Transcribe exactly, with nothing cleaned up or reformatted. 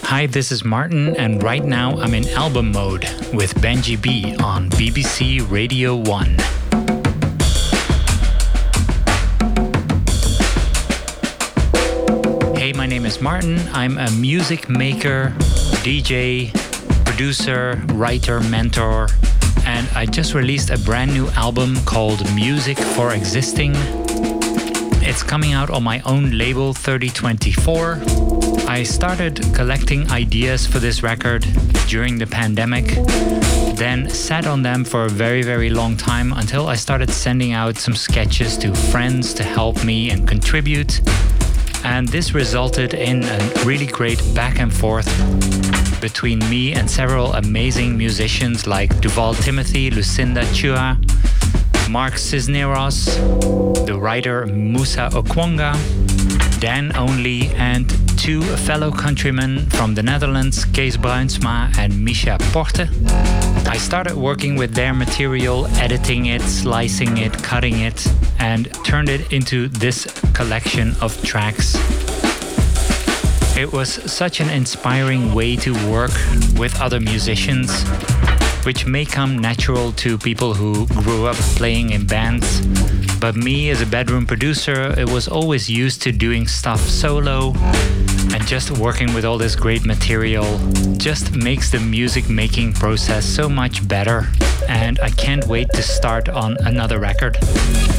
Hi, this is Martin, and right now I'm in album mode with Benji B on B B C Radio one. Hey, my name is Martin. I'm a music maker, D J, producer, writer, mentor, and I just released a brand new album called Music for Existing. It's coming out on my own label, thirty twenty-four. I started collecting ideas for this record during the pandemic, then sat on them for a very, very long time until I started sending out some sketches to friends to help me and contribute. And this resulted in a really great back and forth between me and several amazing musicians like Duval Timothy, Lucinda Chua, Mark Cisneros, the writer Musa Okwonga, Dan Only, and two fellow countrymen from the Netherlands, Kees Bruinsma and Misha Porte. I started working with their material, editing it, slicing it, cutting it, and turned it into this collection of tracks. It was such an inspiring way to work with other musicians, which may come natural to people who grew up playing in bands. But me, as a bedroom producer, it was always used to doing stuff solo, and just working with all this great material just makes the music making process so much better, and I can't wait to start on another record.